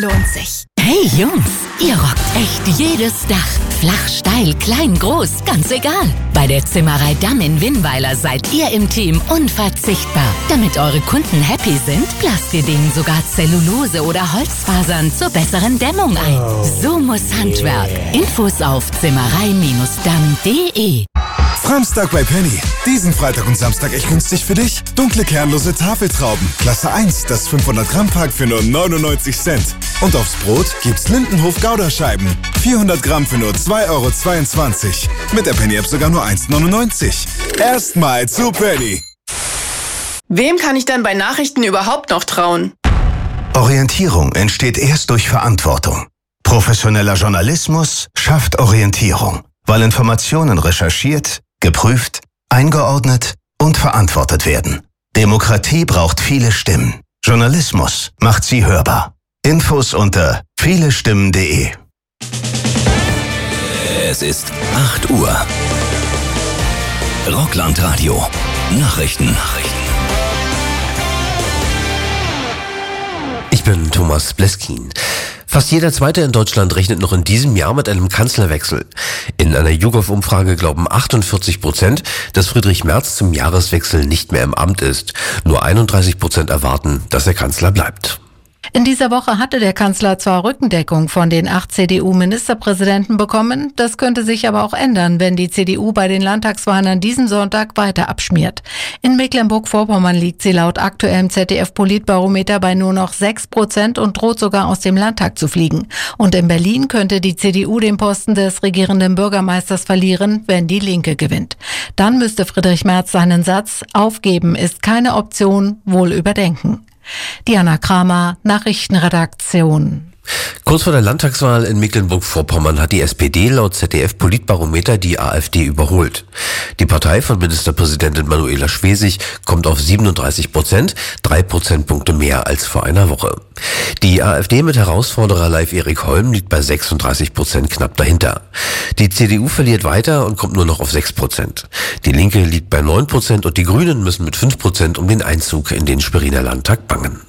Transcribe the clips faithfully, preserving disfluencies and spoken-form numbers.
lohnt sich. Hey Jungs, ihr rockt echt jedes Dach. Flach, steil, klein, groß, ganz egal. Bei der Zimmerei Damm in Winnweiler seid ihr im Team unverzichtbar. Damit eure Kunden happy sind, lasst ihr denen sogar Zellulose oder Holzfasern zur besseren Dämmung ein. So muss Handwerk. Infos auf zimmerei damm punkt de. Framstag bei Penny. Diesen Freitag und Samstag echt günstig für dich. Dunkle kernlose Tafeltrauben. Klasse eins, das fünfhundert Gramm Pack für nur neunundneunzig Cent. Und aufs Brot gibt's Lindenhof Gouda-Scheiben. vierhundert Gramm für nur zwei Euro zweiundzwanzig. Mit der Penny-App sogar nur eins neunundneunzig. Erstmal zu Penny. Wem kann ich dann bei Nachrichten überhaupt noch trauen? Orientierung entsteht erst durch Verantwortung. Professioneller Journalismus schafft Orientierung, weil Informationen recherchiert, geprüft, eingeordnet und verantwortet werden. Demokratie braucht viele Stimmen. Journalismus macht sie hörbar. Infos unter vielestimmen punkt de. Es ist acht Uhr. Rockland-Radio. Nachrichten. Nachrichten. Ich bin Thomas Bleskin. Fast jeder Zweite in Deutschland rechnet noch in diesem Jahr mit einem Kanzlerwechsel. In einer YouGov-Umfrage glauben achtundvierzig Prozent, dass Friedrich Merz zum Jahreswechsel nicht mehr im Amt ist. Nur einunddreißig Prozent erwarten, dass er Kanzler bleibt. In dieser Woche hatte der Kanzler zwar Rückendeckung von den acht C D U-Ministerpräsidenten bekommen, das könnte sich aber auch ändern, wenn die C D U bei den Landtagswahlen an diesem Sonntag weiter abschmiert. In Mecklenburg-Vorpommern liegt sie laut aktuellem Z D F-Politbarometer bei nur noch sechs Prozent und droht sogar aus dem Landtag zu fliegen. Und in Berlin könnte die C D U den Posten des regierenden Bürgermeisters verlieren, wenn die Linke gewinnt. Dann müsste Friedrich Merz seinen Satz "Aufgeben ist keine Option" wohl überdenken. Diana Kramer, Nachrichtenredaktion. Kurz vor der Landtagswahl in Mecklenburg-Vorpommern hat die S P D laut Z D F-Politbarometer die AfD überholt. Die Partei von Ministerpräsidentin Manuela Schwesig kommt auf siebenunddreißig Prozent, drei Prozentpunkte mehr als vor einer Woche. Die AfD mit Herausforderer Leif Erik Holm liegt bei sechsunddreißig Prozent knapp dahinter. Die C D U verliert weiter und kommt nur noch auf sechs Prozent. Die Linke liegt bei neun Prozent und die Grünen müssen mit fünf Prozent um den Einzug in den Schweriner Landtag bangen.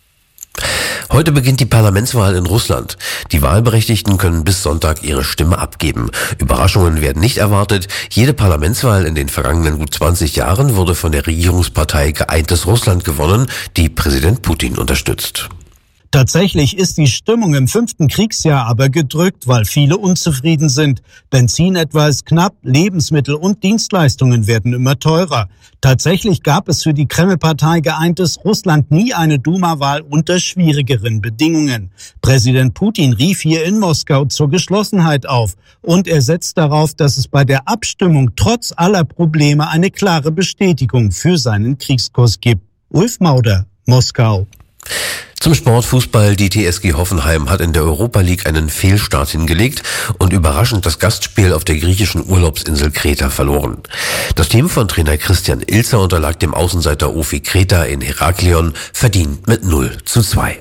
Heute beginnt die Parlamentswahl in Russland. Die Wahlberechtigten können bis Sonntag ihre Stimme abgeben. Überraschungen werden nicht erwartet. Jede Parlamentswahl in den vergangenen gut zwanzig Jahren wurde von der Regierungspartei Geeintes Russland gewonnen, die Präsident Putin unterstützt. Tatsächlich ist die Stimmung im fünften Kriegsjahr aber gedrückt, weil viele unzufrieden sind. Benzin etwa ist knapp, Lebensmittel und Dienstleistungen werden immer teurer. Tatsächlich gab es für die Kreml-Partei Geeintes Russland nie eine Duma-Wahl unter schwierigeren Bedingungen. Präsident Putin rief hier in Moskau zur Geschlossenheit auf und er setzt darauf, dass es bei der Abstimmung trotz aller Probleme eine klare Bestätigung für seinen Kriegskurs gibt. Ulf Mauder, Moskau. Zum Sport Fußball. Die T S G Hoffenheim hat in der Europa League einen Fehlstart hingelegt und überraschend das Gastspiel auf der griechischen Urlaubsinsel Kreta verloren. Das Team von Trainer Christian Ilzer unterlag dem Außenseiter O F I Kreta in Heraklion verdient mit null zu zwei.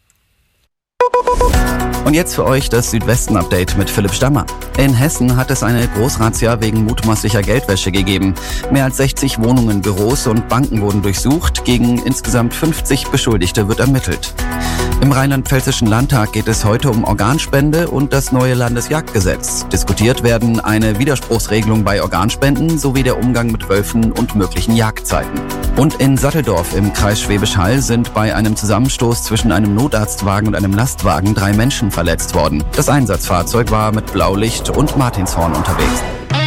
Und jetzt für euch das Südwesten-Update mit Philipp Stammer. In Hessen hat es eine Großrazzia wegen mutmaßlicher Geldwäsche gegeben. Mehr als sechzig Wohnungen, Büros und Banken wurden durchsucht. Gegen insgesamt fünfzig Beschuldigte wird ermittelt. Im rheinland-pfälzischen Landtag geht es heute um Organspende und das neue Landesjagdgesetz. Diskutiert werden eine Widerspruchsregelung bei Organspenden sowie der Umgang mit Wölfen und möglichen Jagdzeiten. Und in Satteldorf im Kreis Schwäbisch Hall sind bei einem Zusammenstoß zwischen einem Notarztwagen und einem Lastwagen drei Menschen verletzt worden. Das Einsatzfahrzeug war mit Blaulicht und Martinshorn unterwegs.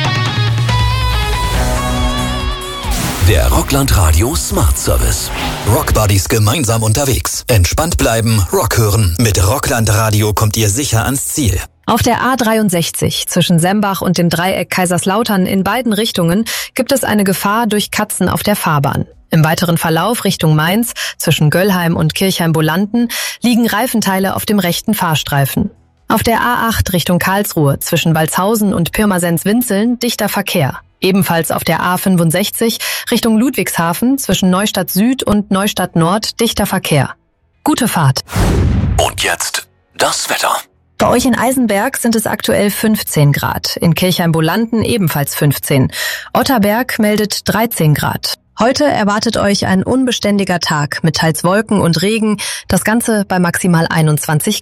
Der Rockland Radio Smart Service. Rockbuddies gemeinsam unterwegs. Entspannt bleiben, Rock hören. Mit Rockland Radio kommt ihr sicher ans Ziel. Auf der A dreiundsechzig zwischen Sembach und dem Dreieck Kaiserslautern in beiden Richtungen gibt es eine Gefahr durch Katzen auf der Fahrbahn. Im weiteren Verlauf Richtung Mainz zwischen Göllheim und Kirchheim-Bolanden liegen Reifenteile auf dem rechten Fahrstreifen. Auf der A acht Richtung Karlsruhe zwischen Walshausen und Pirmasens-Winzeln dichter Verkehr. Ebenfalls auf der A fünfundsechzig Richtung Ludwigshafen zwischen Neustadt Süd und Neustadt Nord dichter Verkehr. Gute Fahrt. Und jetzt das Wetter. Bei euch in Eisenberg sind es aktuell fünfzehn Grad, in Kirchheim-Bolanden ebenfalls fünfzehn. Otterberg meldet dreizehn Grad. Heute erwartet euch ein unbeständiger Tag mit teils Wolken und Regen, das Ganze bei maximal einundzwanzig